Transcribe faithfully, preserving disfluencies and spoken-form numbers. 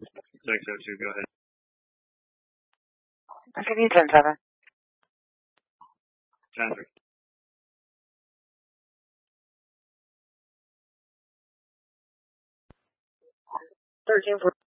six oh two, go ahead. I'll give you ten seven. ten three. Thirteen four.